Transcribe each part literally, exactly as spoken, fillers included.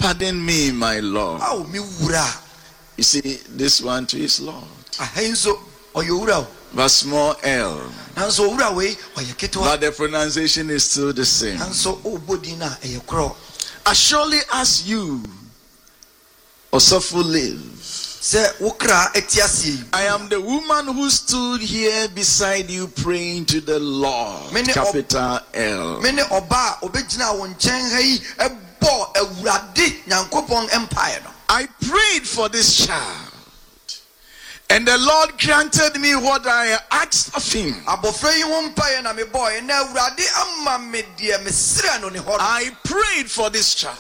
Pardon me, my Lord. You see, this one too is Lord. But small L. But the pronunciation is still the same. As surely as you Osofo live, I am the woman who stood here beside you praying to the Lord. Capital L. I prayed for this child, and the Lord granted me what I asked of him. I prayed for this child,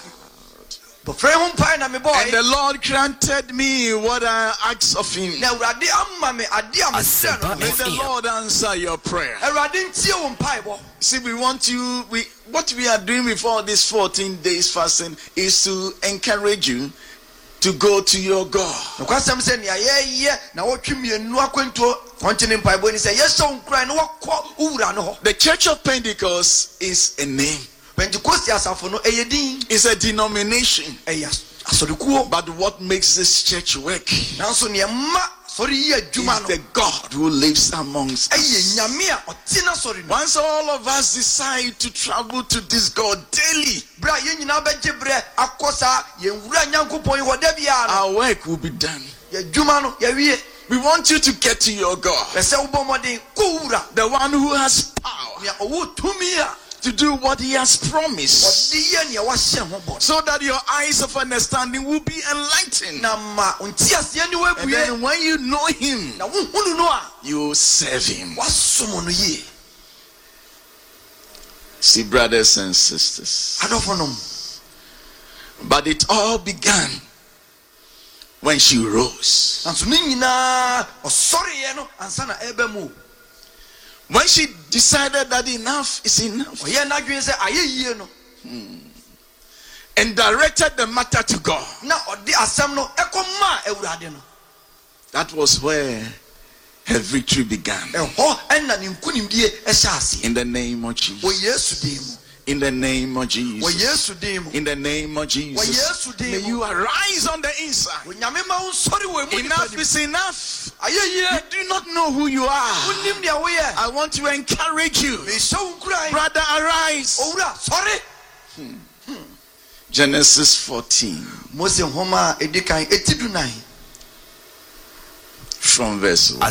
and the Lord granted me what I asked of him. May the Lord answer your prayer. See, we want you, we what we are doing with all these fourteen days fasting is to encourage you to go to your God. The Church of Pentecost is a name. It's a denomination. But what makes this church work is the God who lives amongst us. Once all of us decide to travel to this God daily, our work will be done. We want you to get to your God, the one who has power to do what he has promised, so that your eyes of understanding will be enlightened. And then when you know him, you will serve him. See, brothers and sisters, but it all began when she rose. When she decided that enough is enough, hmm. and directed the matter to God, that was where her victory began. In the name of Jesus. In the name of Jesus. In the name of Jesus. May you arise on the inside. Enough is enough. You do not know who you are. I want to encourage you. Brother, arise. Hmm. Genesis fourteen. From verse one.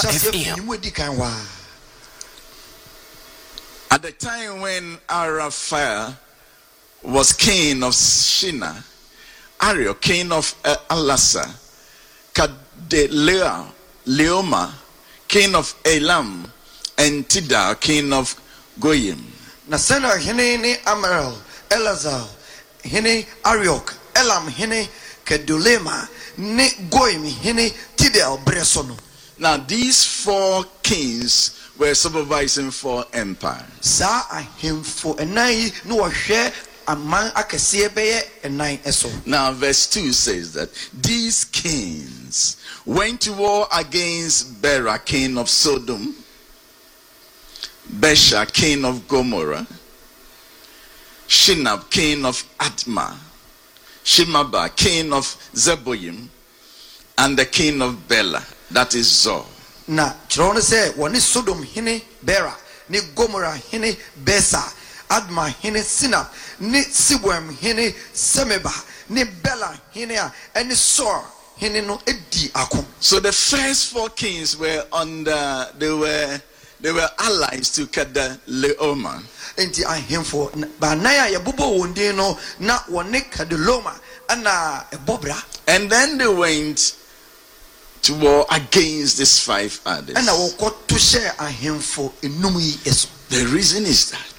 At the time when Araphah was king of Shinar, Ariel, king of Elasa, Kadeleah, Leoma, king of Elam, and Tidal, king of Goyim. Nasena hene ni Amaral, Elazar, hene Ariok, Elam hene Kedulema, ne Goyim hene Tidal Bresono. Now these four kings were supervising four empires. Sa ahim for enai no share among akese beye enai eso. Now verse two says that these kings went to war against Bera, king of Sodom, Besha, king of Gomorrah, Shinab, king of Admah, Shimaba, king of Zeboim, and the king of Bela, that is Zor. Na chirone se wani Sodom hine Bera, ni Gomorrah hine Besa, Adma hine Sinab, ni Sibwem hine Semeba, ni Bela hine and Zor hine no edi akum. So the first four kings were under, they were they were allies to Kedorlaomer. Enti ahemfo ba na ya yabubo wonde no na wone Kedorlaomer ana ebobra. And then they went to war against these five others. The reason is that.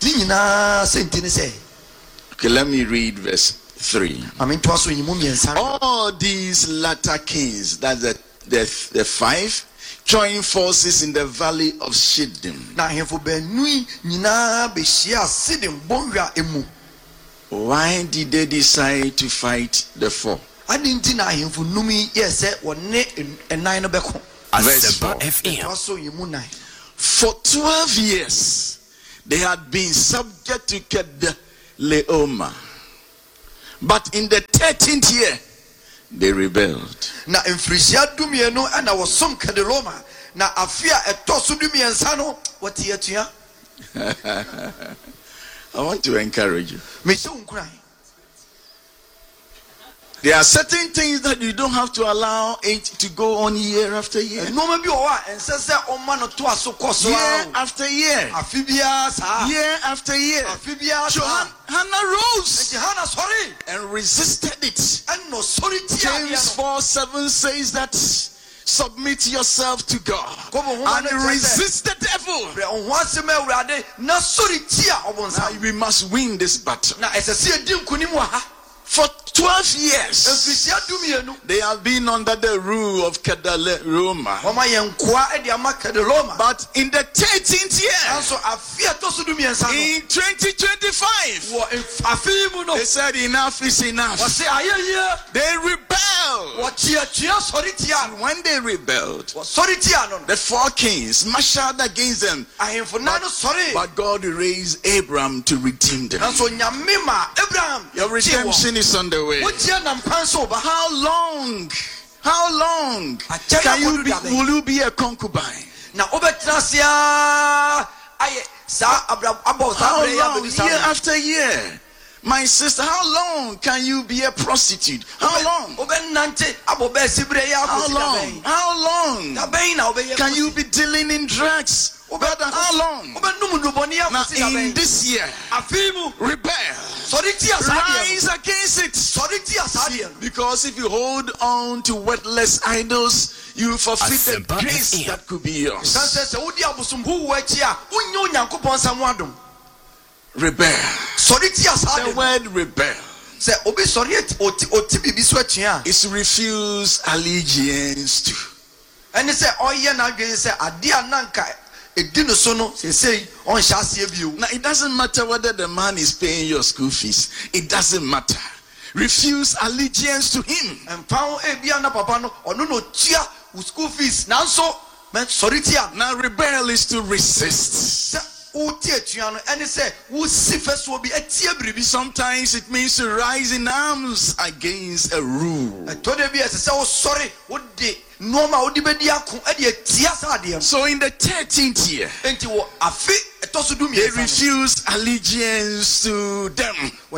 Okay, let me read verse three. All these latter kings, that's the, the, the five, joined forces in the valley of Shittim. Why did they decide to fight the four? Verse four. For twelve years they had been subject to Kedorlaomer, But in the thirteenth year, they rebelled. Na mfirishia dumienu ana wasom Kedoroma na afia etosu dumiensa no wati atua. I want to encourage you. Me so nkran. There are certain things that you don't have to allow it to go on year after year. Year after year. Year after year. So Hannah rose and resisted it. James four seven says that submit yourself to God and resist the devil. Now we must win this battle. For twelve years, they have been under the rule of Kedoroma. But in the thirteenth year, in twenty twenty-five, they said enough is enough. They rebelled. And when they rebelled, the four kings marshaled against them. But, but God raised Abraham to redeem them. Your redemption is on the way. How long? How long can you be, will you be a concubine? How long? Year after year. My sister, how long can you be a prostitute? How long? How long? How long can you be dealing in drugs? Brother, how long? Now in this year, rebel. Rise against it. See, because if you hold on to worthless idols, you forfeit the grace that could be yours. Rebel. The word rebel is refuse allegiance to. Now it doesn't matter whether the man is paying your school fees. It doesn't matter. Refuse allegiance to him. Now rebel is to resist. Sometimes it means to rise in arms against a rule. So in the thirteenth year, they refused allegiance to them.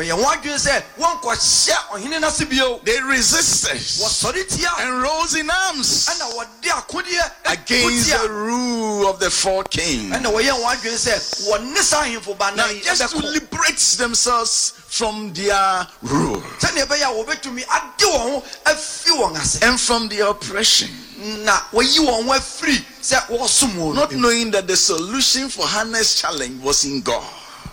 They resisted and rose in arms against the rule of the four kings. Now just to liberate themselves from their rule and from the oppression. Not knowing that the solution for Hannah's challenge was in God.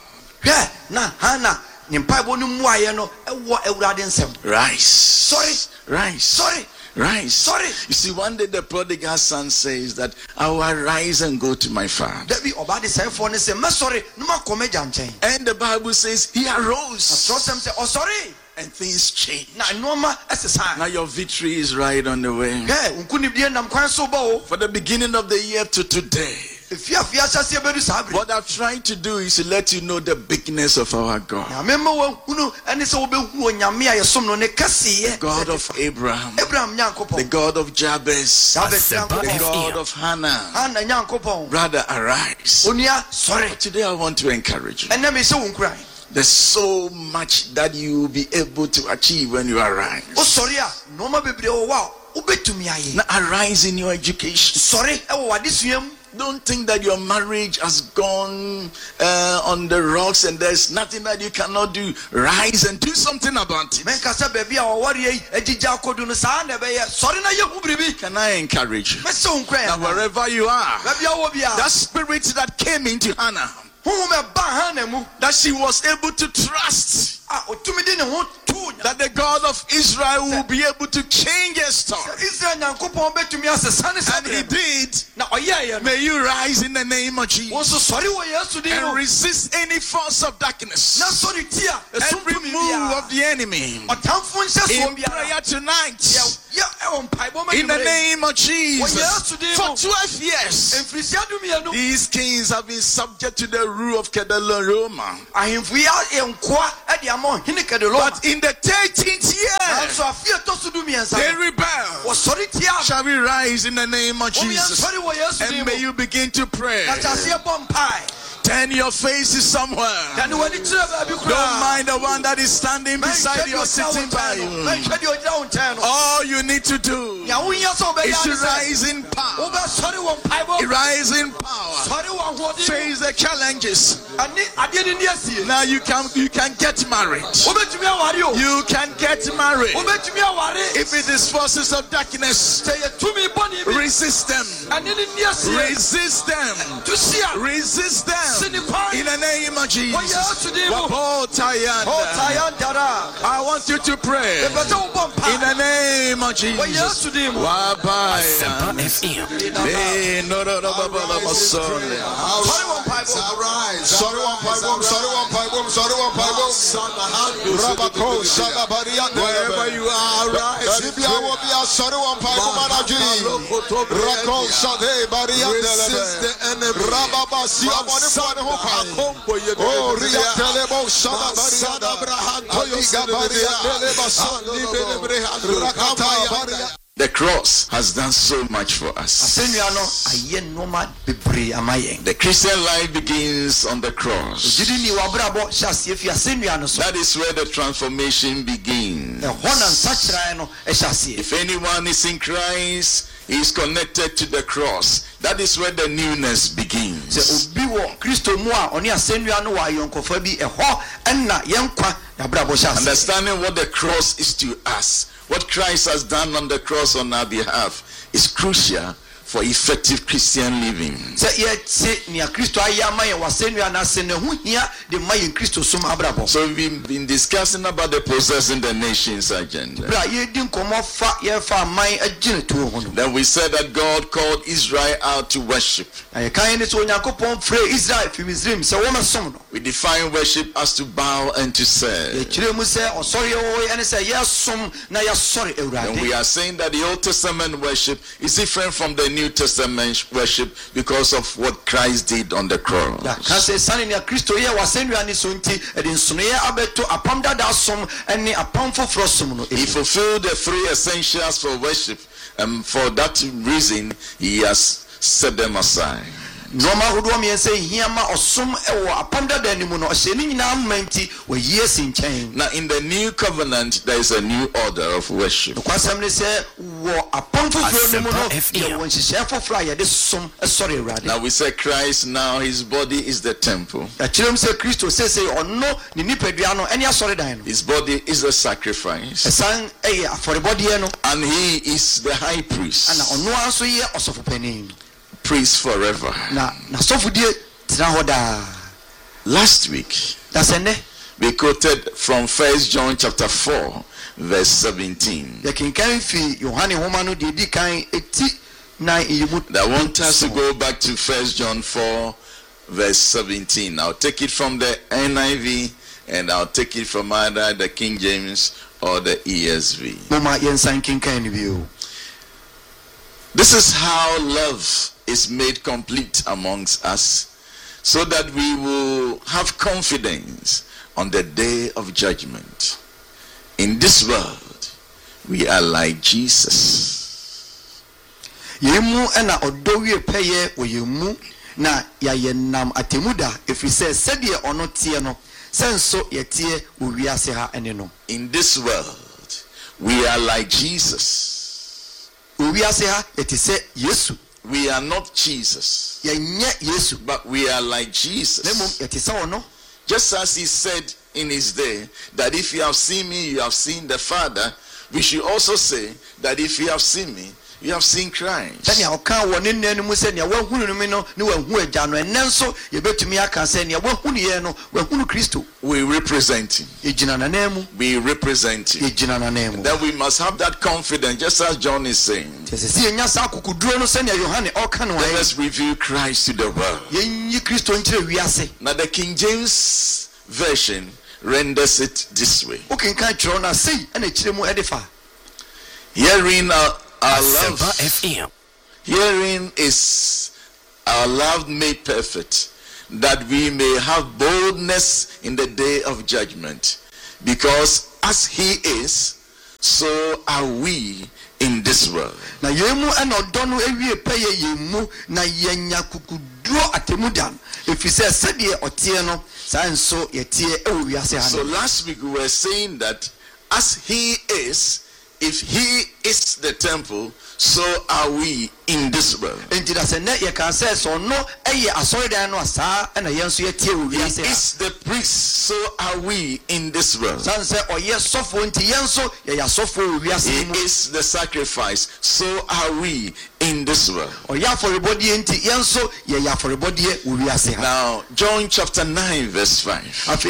Rise. Sorry. Rise. Sorry. Rise. Sorry. You see, one day the prodigal son says that I will arise and go to my father. And the Bible says he arose. And things change. Now your victory is right on the way. For the beginning of the year to today, what I've tried to do is to let you know the bigness of our God. God of Abraham, the God of Jabez, the God of Hannah. Brother, arise. Today I want to encourage you. There's so much that you will be able to achieve when you arise. Now arise in your education. Don't think that your marriage has gone uh, on the rocks and there's nothing that you cannot do. Rise and do something about it. Can I encourage you? Now wherever you are, that spirit that came into Hannah, that she was able to trust that the God of Israel will be able to change her story. And he did. May you rise in the name of Jesus and resist any force of darkness, every move of the enemy. In prayer tonight, In the name of Jesus. For twelve years, these kings have been subject to the rule of Kedorlaomer. But in the thirteenth year, they rebel. Shall we rise in the name of Jesus? And may you begin to pray. Turn your faces somewhere. Don't mind the one that is standing beside you or sitting by you. All you need to do is to rise in power. Rise in power. Face the challenges. Now you can you can get married. You can get married. If it is forces of darkness, resist them. Resist them. Resist them. In the name of Jesus. I want you to pray. In the name of Jesus. Sorry, one five one, sorry, one five one, sorry, one five one. Wherever you are, rise. Sorry, one five one. Resist the enemy. Oh, Ria Telebo Shaba Baria. The cross has done so much for us. The Christian life begins on the cross. That is where the transformation begins. If anyone is in Christ, he is connected to the cross. That is where the newness begins. Understanding what the cross is to us, what Christ has done on the cross on our behalf, is crucial for effective Christian living. So we've been discussing about the possessing the nations agenda. Then we said that God called Israel out to worship. We define worship as to bow and to serve. And we are saying that the Old Testament worship is different from the New Testament worship because of what Christ did on the cross. He fulfilled the three essentials for worship, and for that reason he has set them aside. Now in the new covenant there is a new order of worship. Now we say Christ now, his body is the temple. His body is a sacrifice. And he is the high priest. Priest forever. Last week we quoted from First John chapter four verse seventeen. I want us to go back to First John four verse seventeen. I'll take it from the N I V and I'll take it from either the King James or the E S V. This is how love is made complete amongst us, so that we will have confidence on the day of judgment. In this world, we are like Jesus. In this world, we are like Jesus. We are not Jesus, but we are like Jesus. Just as he said in his day that if you have seen me, you have seen the Father, we should also say that if you have seen me, you have seen Christ. We represent him. We represent him. Then we must have that confidence, just as John is saying. Let us reveal Christ to the world. Now the King James Version renders it this way. Herein are our love. Hearing is our love made perfect, that we may have boldness in the day of judgment. Because as he is, so are we in this world. Na yemu enodono ewie peye yemu na yenya kukudro atemudan. If you say sedie otie no sanso yetie ewo wiase So last week we were saying that as he is, if he is the temple, so are we in this world. He is the priest, so are we in this world. He is the sacrifice, so are we in this world. Now, John chapter nine, verse five.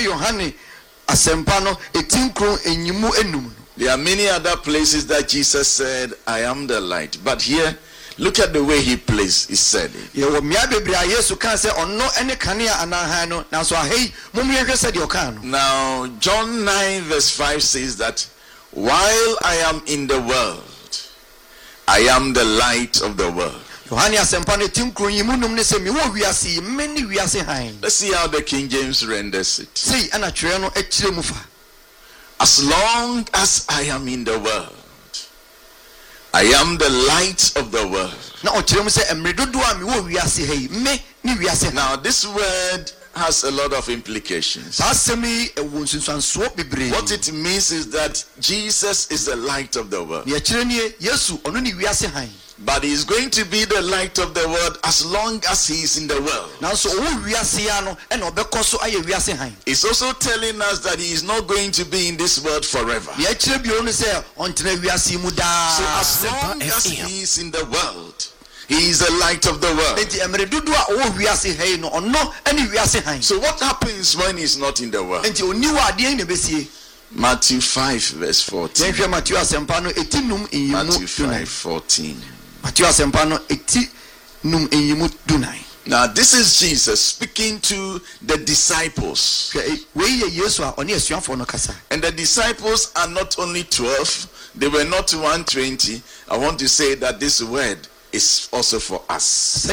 There are many other places that Jesus said, I am the light. But here, look at the way he placed, he said it. Now, John nine verse five says that, while I am in the world, I am the light of the world. Let's see how the King James renders it. As long as I am in the world, I am the light of the world. Now, this word has a lot of implications. What it means is that Jesus is the light of the world. But he is going to be the light of the world as long as he is in the world. It's also telling us that he is not going to be in this world forever. So as long as he is in the world, he is the light of the world. So what happens when he is not in the world? Matthew five verse fourteen. Matthew five fourteen. Now this is Jesus speaking to the disciples. And the disciples are not only twelve, they were not one hundred twenty. I want to say that this word is also for us. So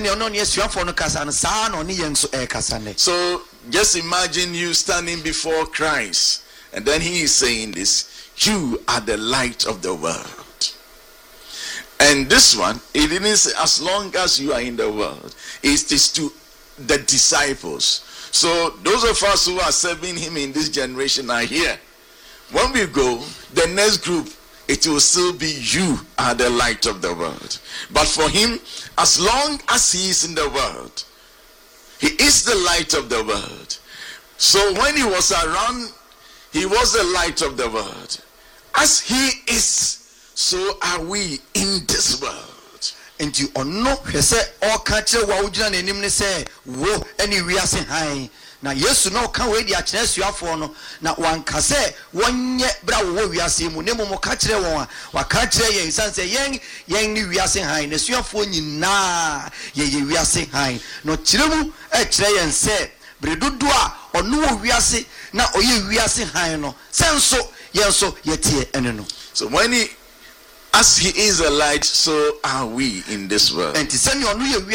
just imagine you standing before Christ, and then he is saying this, you are the light of the world. And this one, it didn't say as long as you are in the world. It is to the disciples. So those of us who are serving him in this generation are here. When we go, the next group, it will still be you are the light of the world. But for him, as long as he is in the world, he is the light of the world. So when he was around, he was the light of the world. As he is, so are we in this world. And you are not say all culture waujan and him say, wo any we are saying hi. Now yes no can wait the chance you have for no. Now one can say one yet bravo we are seeing nemo catcher one or catcher yang son say yang yang ni we are saying hi. The sure phone na ye we are saying hi. No chilemu a tray and say bredudua or no we are say now or ye we are saying hi no. Senso yes so yet here and no. So when he as he is a light, so are we in this world. And he took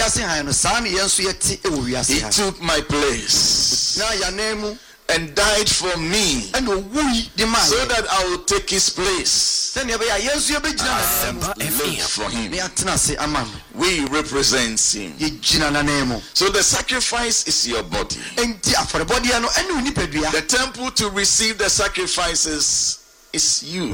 my place and died for me, so that I will take his place and live for him. We represent him. So the sacrifice is your body. The temple to receive the sacrifices is you.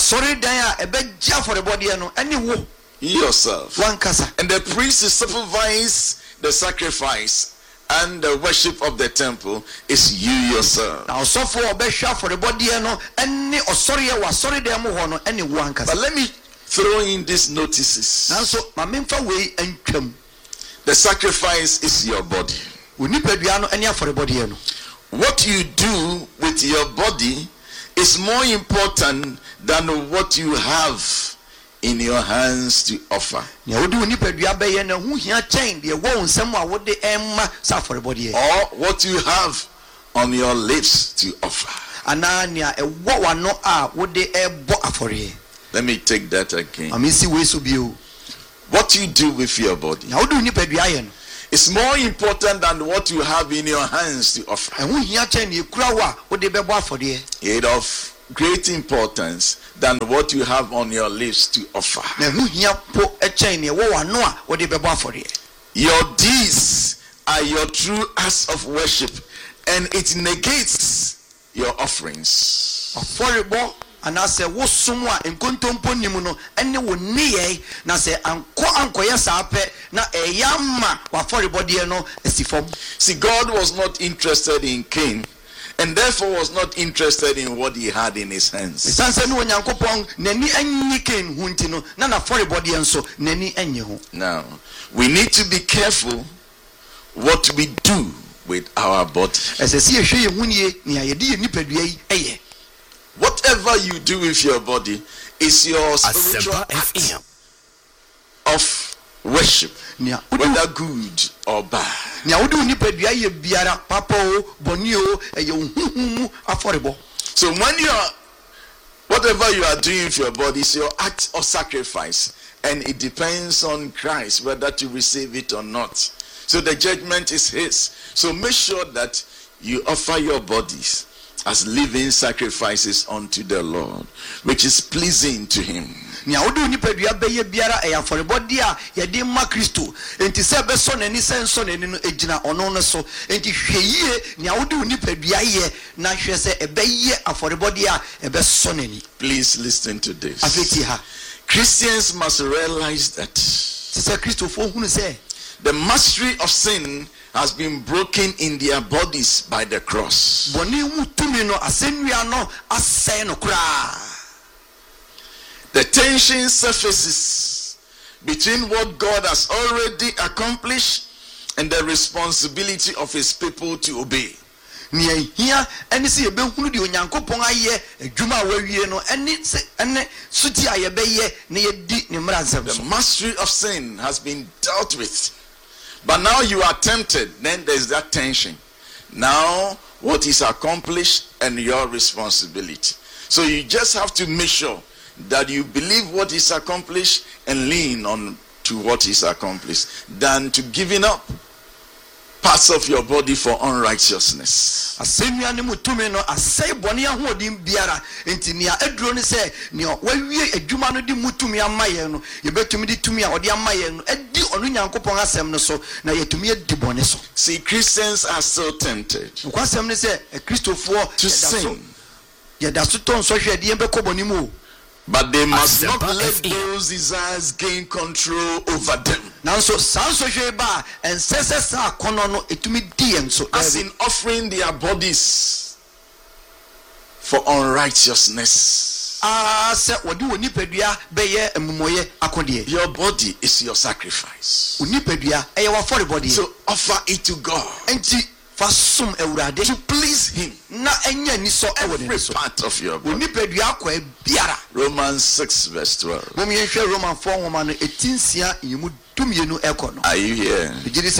You yourself. And the priest to supervise the sacrifice and the worship of the temple is you yourself. But let me throw in these notices. The sacrifice is your body. What you do with your body is more important than what you have in your hands to offer. Or what you have on your lips to offer. Let me take that again. Amisi we so bio. What you do with your body Na odu nipadua ye no. It's more important than what you have in your hands to offer. It of great importance than what you have on your lips to offer. Your deeds are your true acts of worship, and it negates your offerings. And I say, what someone in Contomponimo no, and you will near na say, Anko Anko Yasape, na a yamma, or for body no, as if see, God was not interested in Cain, and therefore was not interested in what he had in his hands. Now, we need to be careful what we do with our body. Whatever you do with your body is your spiritual act of worship, whether good or bad. So when you are, whatever you are doing with your body is your act of sacrifice, and it depends on Christ whether to receive it or not. So the judgment is his. So make sure that you offer your bodies as living sacrifices unto the Lord, which is pleasing to him. Now do nipadua beye biara e aforebode a ye de ma Kristo enti se be so nani senso nani no ejina ono no so enti hweyie nya wo de nipadua ye na hwe se e beye aforebode a e be so nani. Please listen to this. Afeti ha Christians must realize that se Kristo fo hunu se the mastery of sin has been broken in their bodies by the cross. The tension surfaces between what God has already accomplished and the responsibility of his people to obey. The mastery of sin has been dealt with. But now you are tempted, then there's that tension. Now, what is accomplished and your responsibility. So you just have to make sure that you believe what is accomplished and lean on to what is accomplished than to giving up parts of your body for unrighteousness. Now, so see, Christians are so tempted to sin, but they must not let those desires gain control over them. As in offering their bodies for unrighteousness. Your body is your sacrifice. So offer it to God, to please him. Every part of your body. Romans six verse twelve. Are you here?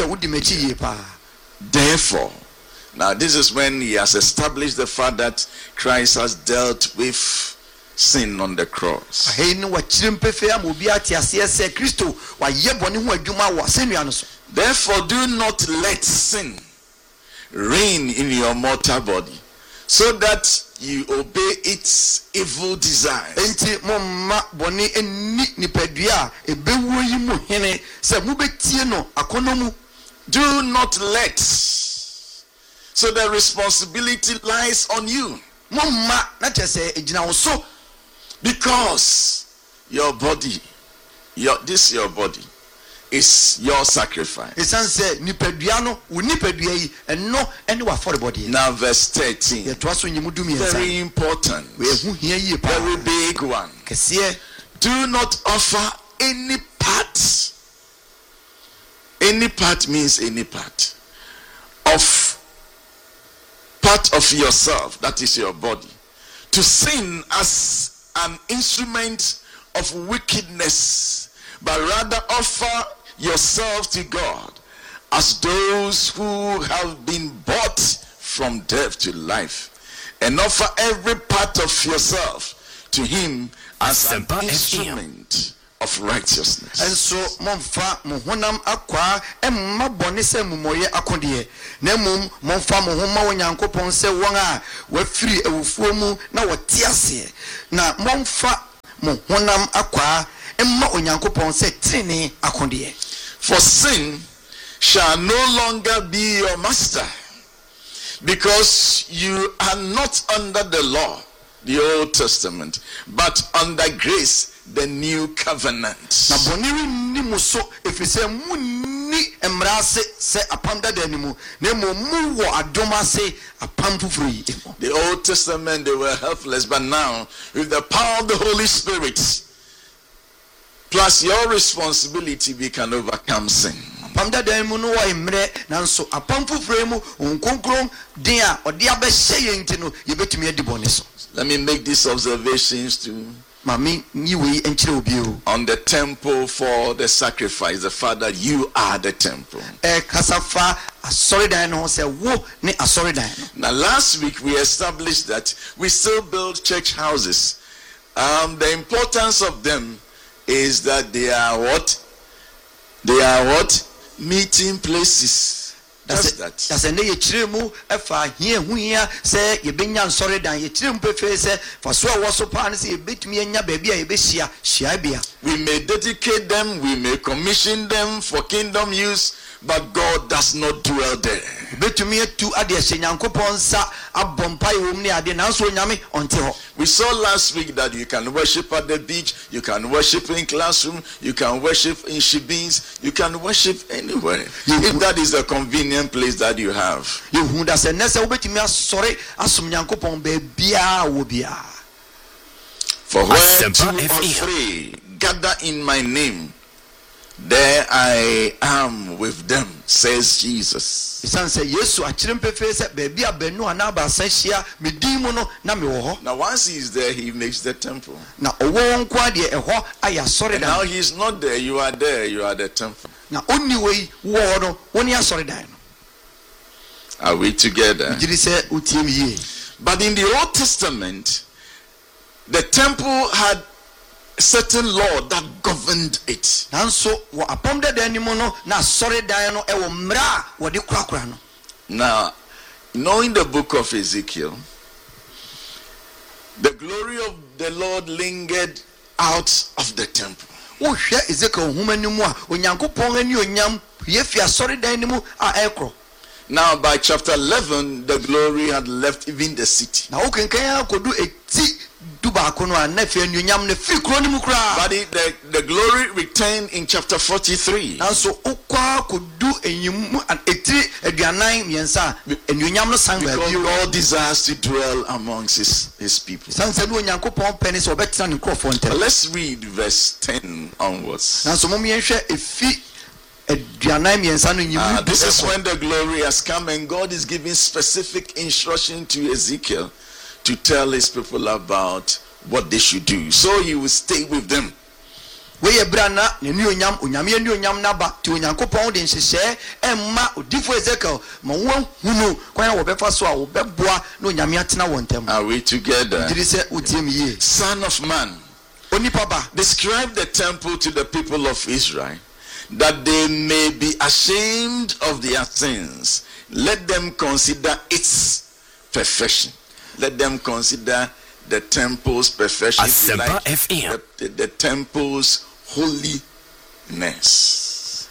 Therefore, now this is when he has established the fact that Christ has dealt with sin on the cross. Therefore, do not let sin reign in your mortal body, so that you obey its evil desires. Do not let. So the responsibility lies on you, because your body, your this your body is your sacrifice. Now verse thirteen. Very important. Very big one. Do not offer any part. Any part means any part of part of yourself, that is your body, to sin as an instrument of wickedness, but rather offer yourself to God as those who have been bought from death to life, and offer every part of yourself to him as an instrument of righteousness. And so monfa mohonam akwa emma bone se mumoye akode na mum monfa mohoma onyankopon se won a wafiri ewufuo mu na wote ase na monfa mohonam akwa emma onyankopon se trene akode. For sin shall no longer be your master, because you are not under the law, the Old Testament, but under grace, the new covenant. Na boniri ni muso efise munni emrase se apamda danimu na mo mu wo adoma se apam fufuri. The Old Testament, they were helpless, but now with the power of the Holy Spirit plus your responsibility, we can overcome sin. Apamda danimu no wa emre nanso apam fufuri mu onkonkron din a ode abehye yenti no yebetumi adi bone so. Let me make these observations too. On the temple for the sacrifice, the fact that you are the temple. Now, last week we established that we still build church houses. Um, the importance of them is that they are what? They are what? Meeting places. That's that. That's a new chirimu efa here huya say ye benya sorry dan ye chirim pefe say for so was so pan say bit me nya baby a besia shia bia. We may dedicate them, we may commission them for kingdom use, but God does not dwell there. Betumi tu ade nyankopon sa abompa yom ne ade nanso nyame onte ho. We saw last week that you can worship at the beach, you can worship in classroom, you can worship in shibins, you can worship anywhere. If that is a convenient place that you have. You hu da se nese obetumi asore asum nyankopon be bia wo bia. For where two or three gather in my name, there I am with them, says Jesus. Now once he is there, he makes the temple. And now he is not there, you are there, you are the temple. Are we together? But in the Old Testament, the temple had certain law that governed it. Now, knowing the book of Ezekiel, the glory of the Lord lingered out of the temple. Now, by chapter eleven, the glory had left even the city. But it, the, the glory returned in chapter forty-three. Because God desires to dwell amongst his, his people. But let's read verse ten onwards. Uh, this is when the glory has come and God is giving specific instruction to Ezekiel to tell his people about what they should do. So he will stay with them. Are we together? Son of man, describe the temple to the people of Israel, that they may be ashamed of their sins. Let them consider its perfection. Let them consider the temple's perfection, like the, the, the temple's holiness.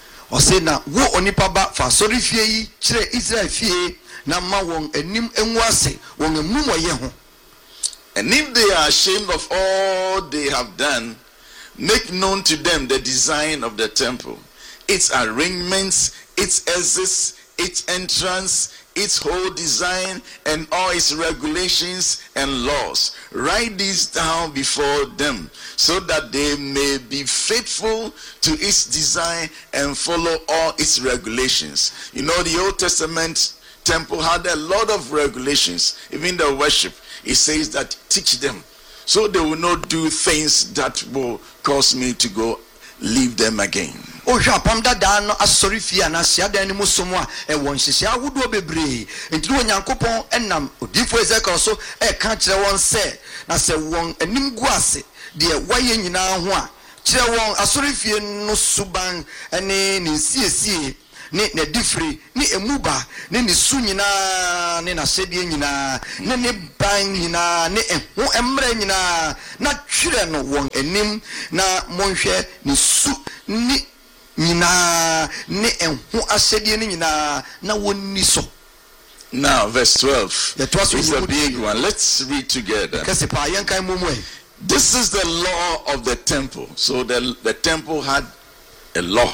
And if they are ashamed of all they have done, make known to them the design of the temple, its arrangements, its exits, its entrance, its whole design, and all its regulations and laws. Write these down before them, so that they may be faithful to its design and follow all its regulations. You know, the Old Testament temple had a lot of regulations. Even the worship, it says that teach them, so they will not do things that will cause me to go leave them again. Ohwa apam dada no asori fie na sia dan ni musomo a e won hyehyɛ ahodo bebree enti wo Nyankopɔn enam odifo Ezekiel so e ka kyerɛ won sɛ na sɛ won anim gu ase de waye nyinaa ho a kyerɛ won asori fie no suban ene ne nsiesie ne na difre ne emuba ne ne su nyinaa ne na hyɛdeɛ nyinaa ne ne ban nyinaa ne eho emre nyinaa na twere no won anim na monhwɛ ne su ne nyinaa ne eho ahyɛdeɛ ne nyinaa na wonni so. Now verse twelve is a big one. Let's read together. This is the law of the temple. So the, the temple had a law.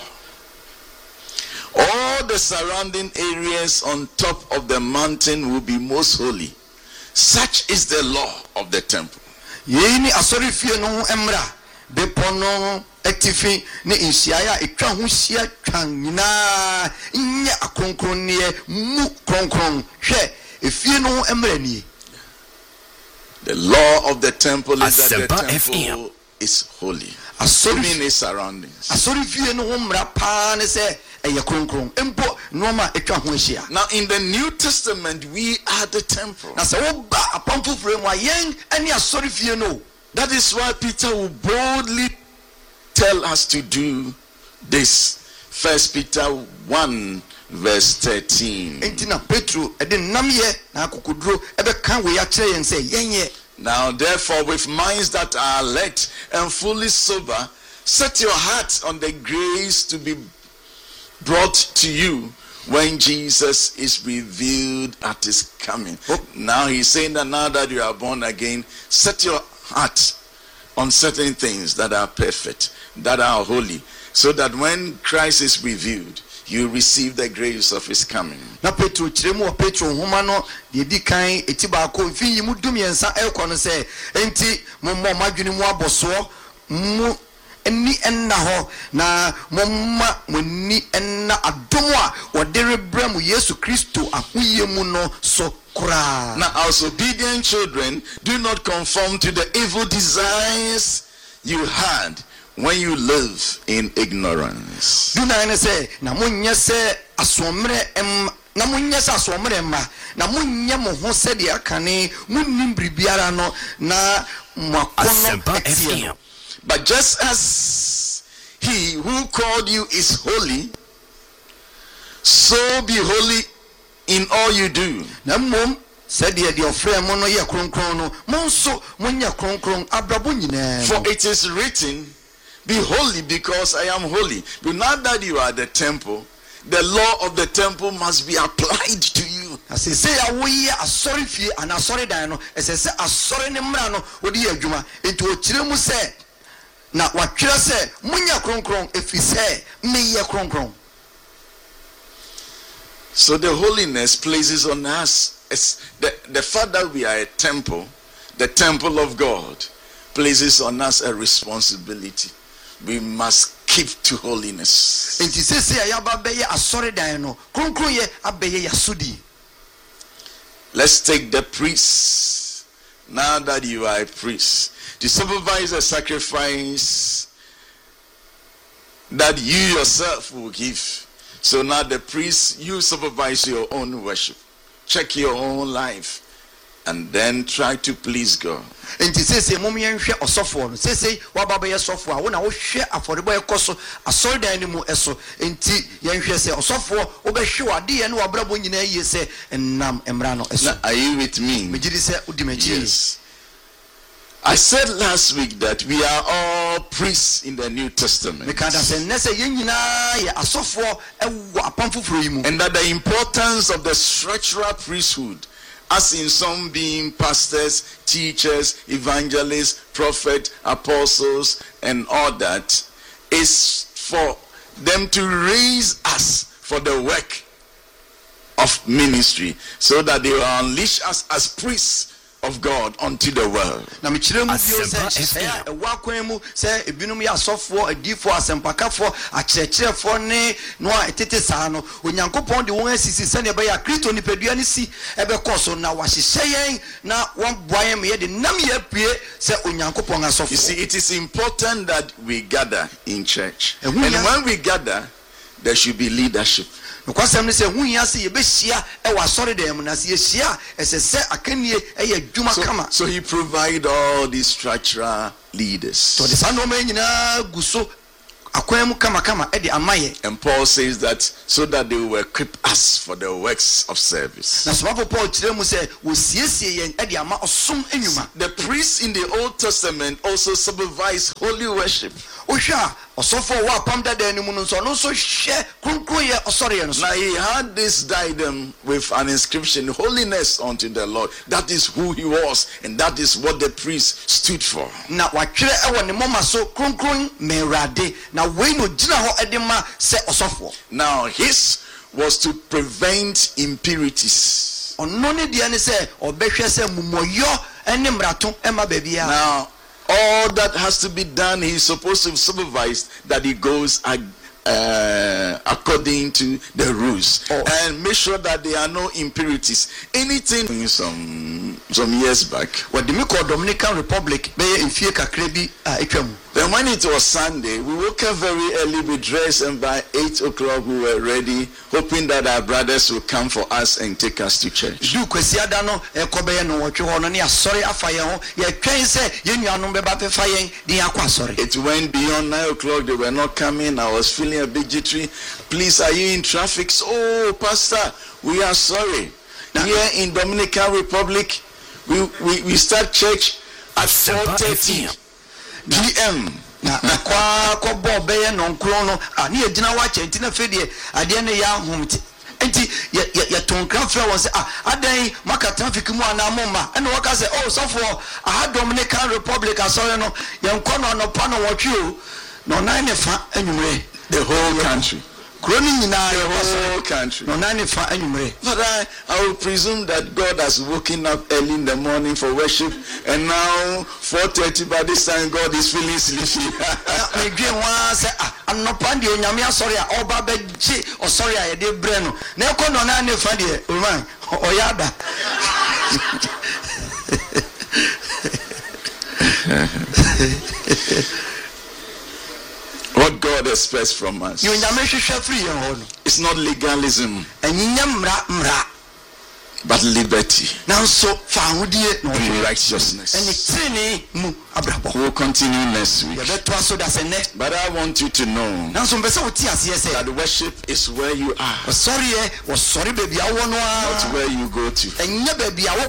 All the surrounding areas on top of the mountain will be most holy. Such is the law of the temple. Yeni asori fie no emra be pono etifi ne insiaya etwa ho sia twanina nya akronkronne mu kronkron hwe efie no emra ni. The law of the temple is that the temple is holy. Asori in its surroundings. Asori fie no emra pa ne se eye kronkron empo noma etwa ho hia. Now in the New Testament we are the temple. Na se wo ba apamfo frem wa yen ani asori fie no. That is why Peter will boldly tell us to do this. First Peter one verse thirteen. Now therefore, with minds that are alert and fully sober, set your hearts on the grace to be brought to you when Jesus is revealed at his coming. Oh. Now he's saying that now that you are born again, set your heart on certain things that are perfect, that are holy, so that when Christ is revealed, you receive the grace of his coming. Na Petro chiremu Petro homa no de di kan etiba ko fi yi mudum yensa elko no se enti mommo madwene mu aboso mu eni enna ho na momma monni enna adomo a wode rebra mu Yesu Kristo ahoye mu no so. Now, as obedient children, do not conform to the evil desires you had when you live in ignorance. Do not say, Namunya say, Asomre em Namunya Asomre ma, Namunya Moho said the Akane, Munimbi Biarano, na Makono. But just as he who called you is holy, so be holy in all you do. Namum said the dear friend mono ya kronkron monso munya kronkron abrabo nyina. For it is written, be holy because I am holy. But now that you are the temple, the law of the temple must be applied to you. As I say, I will a sorry fee and a sorry dino, as I say, a sorry nemrano, what do you juma into a chilemu say. Now what Chira say, munya kronkron if he say me ya kronkron. So the holiness places on us, as the, the fact that we are a temple, the temple of God, places on us a responsibility. We must keep to holiness. Let's take the priest. Now that you are a priest, to supervise a sacrifice that you yourself will give. So now the priest, you supervise your own worship. Check your own life. And then try to please God. And to say, say, Mommy, and share or software. Say, say, what about your software? When I will share a for the boy cost, a soil dynamo, eso, and tea, young say, or software, over sure, dear, and what brabo in a year say, and nam embrano. Are you with me? Yes. I said last week that we are all priests in the New Testament. And that the importance of the structural priesthood, as in some being pastors, teachers, evangelists, prophets, apostles, and all that, is for them to raise us for the work of ministry, so that they will unleash us as priests of God unto the world. Na me kire mu bio se se ewa kwan mu se ebinum ya sofo adifo asempakafo akyerɛkyerɛfo ne no a etete saa no onyankopɔn de won asisi se ne be ya Kristo nipadua ne si ebe koso na wahyehyɛ yɛn na wɔn boaye me de nam ya pue se onyankopɔn asofo. You see, it is important that we gather in church, and when we gather there should be leadership. Nokwasɛm ne sɛ hu hia se yɛbɛhyia ɛwɔ asɔre dɛm na se yɛhyia ɛsɛ sɛ akanie ɛyɛ adwuma kama. So he provide all these structural leaders. So the san no nyinaa gu so akwan mu kama kama ɛde amaye. And Paul says that so that they will equip us for the works of service. Na sɔfo Paul kyerɛ mu sɛ wɔsiesie yɛn ɛde ama ɔsom enwuma. The priests in the Old Testament also supervise holy worship. Ohwa ɔsɔfo wa pam dada ne mu no so no so hwɛ kronkron yɛ ɔsɔre yɛ no so. Now he had this diadem with an inscription, holiness unto the Lord. That is who he was, and that is what the priest stood for. Na watwerɛ ɛwɔ ne moma so kronkron mɛwrade na wei no gyina hɔ ɛde ma sɛ ɔsɔfo. Now his was to prevent impurities. Ɔno ne deɛ ne sɛ ɔbɛhwɛ sɛ mumɔyɔ ɛne mmarato ɛma baabi a. Now all that has to be done, he's supposed to supervise that he goes uh, according to the rules, oh. and make sure that there are no impurities. Anything some some years back, what the Dominican Republic, if you can then when it was Sunday, we woke up very early, we dressed, and by eight o'clock we were ready, hoping that our brothers would come for us and take us to church. It went beyond nine o'clock, they were not coming, I was feeling a bit jittery. Please, are you in traffic? Oh, Pastor, we are sorry. Here in Dominican Republic, we, we, we start church at four thirty. D M na kwa kwa bo be no nkro no ani agina wa chenti na fedie ade ne ya homte enti ya ya tonkra fra won se ah adan maka traffic mu ana moma ene waka se oh so for ah Dominican Republic asore no ye nko no no pa no wotwe o no nan ne fa anwumre the whole country. The whole country. But I, I will presume that God has woken up early in the morning for worship, and now four thirty by this time God is feeling sleepy. I'm not pandi onyame sorry oba beji o sorry I dey breno na ko no na ne fa de man oyada. What God expects from us, it's not legalism, but liberty and righteousness. We'll continue next week. But I want you to know that worship is where you are, not where you go to.